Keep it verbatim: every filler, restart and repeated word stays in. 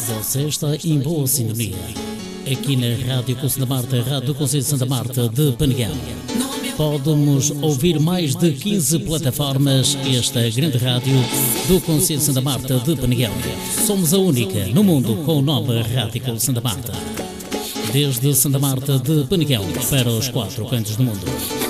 Você está em boa sintonia. Aqui na Rádio Conselho Santa Marta, Rádio Conselho de Santa Marta de Penegal. Pode-nos ouvir mais de quinze plataformas. Esta grande rádio do Conselho de Santa Marta de Penegal. Somos a única no mundo com o nome Rádio Conselho de Santa Marta. Desde Santa Marta de Penegal para os quatro cantos do mundo.